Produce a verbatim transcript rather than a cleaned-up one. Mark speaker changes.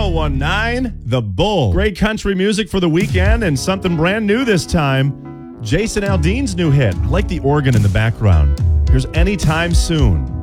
Speaker 1: nineteen, The Bull. Great country music for the weekend and something brand new this time. Jason Aldean's new hit. I like the organ in the background. Here's Anytime Soon.